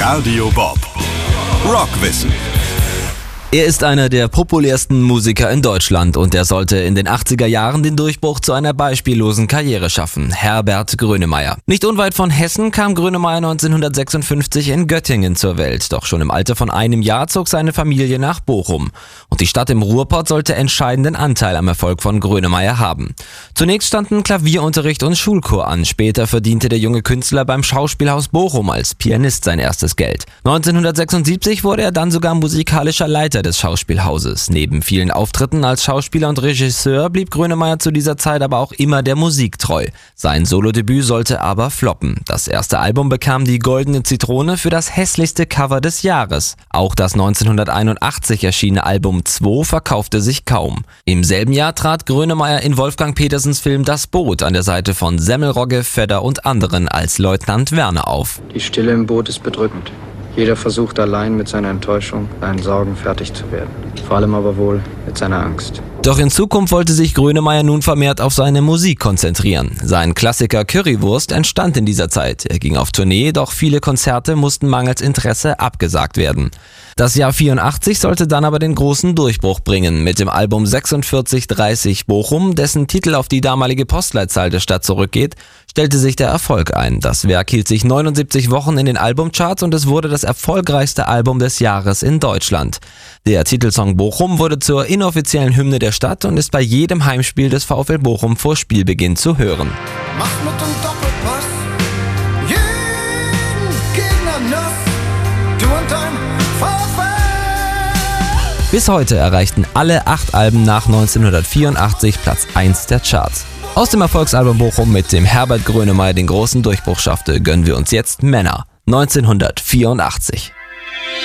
Radio Bob Rockwissen. Er ist einer der populärsten Musiker in Deutschland und er sollte in den 80er Jahren den Durchbruch zu einer beispiellosen Karriere schaffen. Herbert Grönemeyer. Nicht unweit von Hessen kam Grönemeyer 1956 in Göttingen zur Welt. Doch schon im Alter von einem Jahr zog seine Familie nach Bochum. Und die Stadt im Ruhrpott sollte entscheidenden Anteil am Erfolg von Grönemeyer haben. Zunächst standen Klavierunterricht und Schulchor an. Später verdiente der junge Künstler beim Schauspielhaus Bochum als Pianist sein erstes Geld. 1976 wurde er dann sogar musikalischer Leiter des Schauspielhauses. Neben vielen Auftritten als Schauspieler und Regisseur blieb Grönemeyer zu dieser Zeit aber auch immer der Musik treu. Sein Solodebüt sollte aber floppen. Das erste Album bekam die Goldene Zitrone für das hässlichste Cover des Jahres. Auch das 1981 erschienene Album 2 verkaufte sich kaum. Im selben Jahr trat Grönemeyer in Wolfgang Petersens Film Das Boot an der Seite von Semmelrogge, Vedder und anderen als Leutnant Werner auf. Die Stille im Boot ist bedrückend. Jeder versucht allein mit seiner Enttäuschung, seinen Sorgen fertig zu werden. Vor allem aber wohl mit seiner Angst. Doch in Zukunft wollte sich Grönemeyer nun vermehrt auf seine Musik konzentrieren. Sein Klassiker Currywurst entstand in dieser Zeit. Er ging auf Tournee, doch viele Konzerte mussten mangels Interesse abgesagt werden. Das Jahr 84 sollte dann aber den großen Durchbruch bringen. Mit dem Album 4630 Bochum, dessen Titel auf die damalige Postleitzahl der Stadt zurückgeht, stellte sich der Erfolg ein. Das Werk hielt sich 79 Wochen in den Albumcharts und es wurde das erfolgreichste Album des Jahres in Deutschland. Der Titelsong Bochum wurde zur inoffiziellen Hymne der Stadt und ist bei jedem Heimspiel des VfL Bochum vor Spielbeginn zu hören. Mach mit dem Doppelpass jeden Gegner nass, du und dein VfL. Bis heute erreichten alle 8 Alben nach 1984 Platz 1 der Charts. Aus dem Erfolgsalbum Bochum, mit dem Herbert Grönemeyer den großen Durchbruch schaffte, gönnen wir uns jetzt Männer 1984.